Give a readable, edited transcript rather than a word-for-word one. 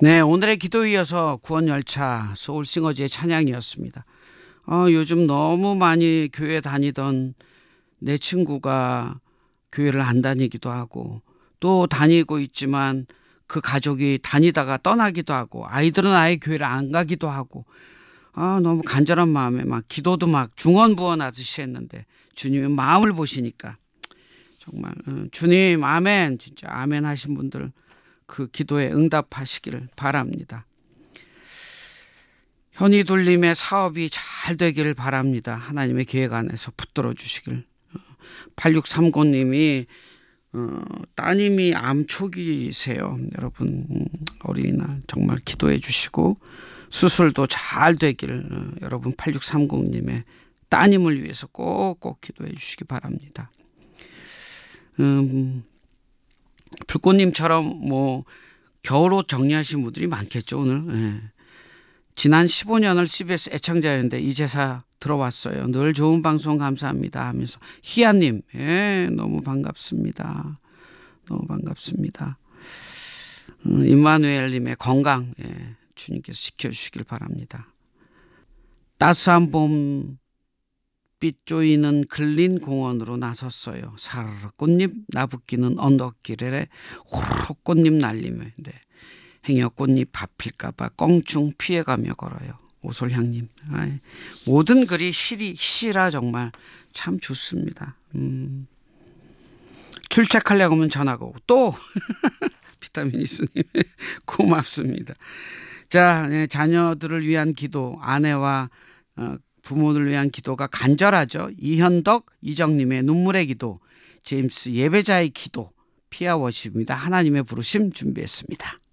네, 오늘의 기도에 이어서 구원열차 소울싱어즈의 찬양이었습니다. 요즘 너무 많이 교회 다니던 내 친구가 교회를 안 다니기도 하고 또 다니고 있지만 그 가족이 다니다가 떠나기도 하고 아이들은 아예 교회를 안 가기도 하고 너무 간절한 마음에 막 기도도 막 중언부언하듯이 했는데 주님의 마음을 보시니까 정말 주님 아멘, 진짜 아멘 하신 분들 그 기도에 응답하시기를 바랍니다. 현이둘님의 사업이 잘 되기를 바랍니다. 하나님의 계획 안에서 붙들어 주시길. 8630님이 따님이 암 초기세요. 여러분 어린이날 정말 기도해 주시고 수술도 잘 되기를 여러분 8630님의 따님을 위해서 꼭꼭 기도해 주시기 바랍니다. 불꽃님처럼 뭐 겨울옷 정리하신 분들이 많겠죠 오늘. 예. 지난 15년을 CBS 애청자였는데 이제사 들어왔어요. 늘 좋은 방송 감사합니다 하면서 희아님, 예, 너무 반갑습니다. 너무 반갑습니다. 임마누엘님의 건강, 예, 주님께서 지켜주시길 바랍니다. 따스한 봄 빛 조이는 글린 공원으로 나섰어요. 사르르 꽃잎 나붓기는 언덕길에 호로록 꽃잎 날리며 행여 꽃잎 밟힐까봐 껑충 피해가며 걸어요. 오솔향님, 모든 글이 시라 정말 참 좋습니다. 출첵하려고 하면 전화가 오고 또 비타민 이수님 고맙습니다. 자, 자녀들을 위한 기도, 아내와 부모를 위한 기도가 간절하죠. 이현덕, 이정님의 눈물의 기도, 제임스 예배자의 기도, 피아 워십입니다. 하나님의 부르심 준비했습니다.